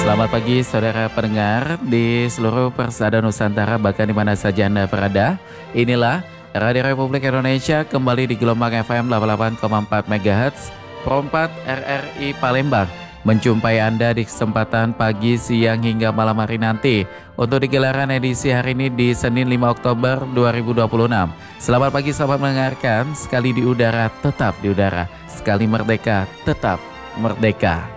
Selamat pagi saudara pendengar di seluruh persada Nusantara bahkan di mana saja Anda berada. Inilah Radio Republik Indonesia kembali di gelombang FM 88,4 MHz Pro 4 RRI Palembang. Menjumpai Anda di kesempatan pagi, siang hingga malam hari nanti untuk digelaran edisi hari ini di Senin 5 Oktober 2026. Selamat pagi, selamat mendengarkan. Sekali di udara, tetap di udara. Sekali merdeka, tetap merdeka.